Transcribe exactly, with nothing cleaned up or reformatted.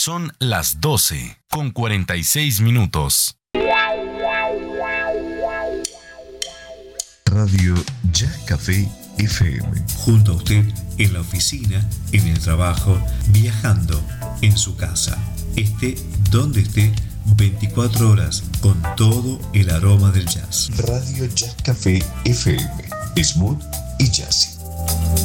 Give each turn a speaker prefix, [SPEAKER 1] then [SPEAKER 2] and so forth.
[SPEAKER 1] Son las doce con cuarenta y seis minutos.
[SPEAKER 2] Radio Jazz Café F M.
[SPEAKER 3] Junto a usted en la oficina, en el trabajo, viajando, en su casa. Esté donde esté, veinticuatro horas con todo el aroma del jazz.
[SPEAKER 2] Radio Jazz Café F M. Smooth y jazzy.